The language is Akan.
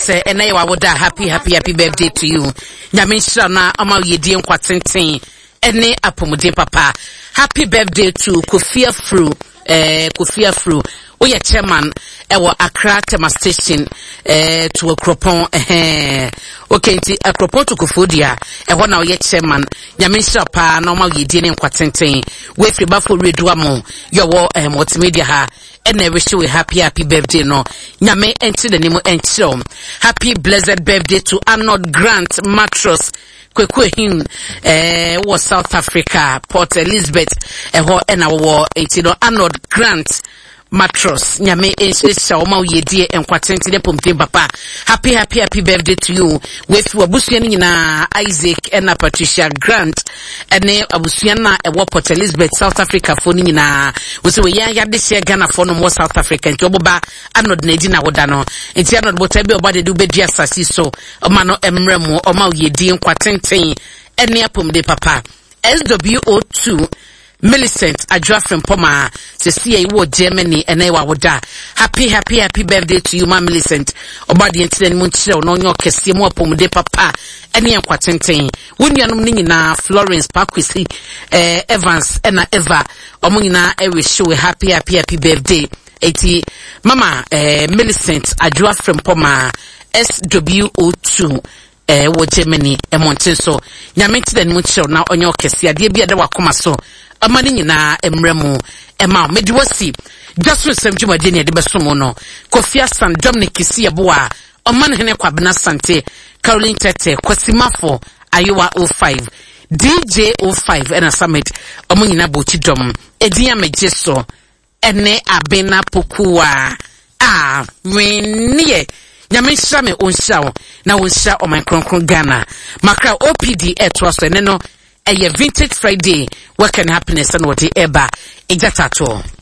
say and I would happy birthday to you. Nyamisha na ama yedi nkwatenten ene apomode papa. Happy birthday to Kofi Afro. Oye chairman ewo Accra Tema Station to Akropon okay nti Akropon to Kofodia ewo na oye chairman nyamisha pa na ma yedi ne nkwatenten we free bafo redua mo yowo multimedia ha ene wish you happy birthday no nyame enti the name enti happy blessed birthday to Arnold Grant Mattress kwekwe him was South Africa Port Elizabeth eho ena wo enti no Arnold Grant Mattress nyame esha o ma yedie enkwatenti de pompe papa happy birthday to you with abusuan nyina Isaac and Patricia Grant ene abusuan na ewo Port Elizabeth South Africa for nyina we say we ya de share Ghana for no more South Africa nti oboba Arnold na edina woda no nti Arnold botabe oba de be dua sasi so o ma no emremu o ma yedie enkwatenten ene apomde papa SWO2 Millicent Adjafren Poma se wo Germany ene wa woda happy birthday to you ma Millicent obadi entene mu nchire no nyo kese mu apomde papa ene enkwatenten wonnuanom ni nyina Florence Pakwisi Evans ena Eva omo nyina we show happy birthday eti mama Millicent Adjafren Poma SWO2 wo Germany emonten so nyamenti den mu nchire na onyo kese ade bia de wakoma so amani nyina emremu ema mediwasi jasu semjuma deni de besomo no Kofi Asan Dominic Kisieboa omani hene kwabena sante Caroline Tete Kwasimafo Ayowa 05 DJ 05 ena summit omo nyina bochi dom ediya mejeso ene abena pokuwa wenie nyamisha me onsha na onsha o my kronkron Ghana makra OPD etwaso ene no a Vintage Friday, work and happiness and what eba ejatato.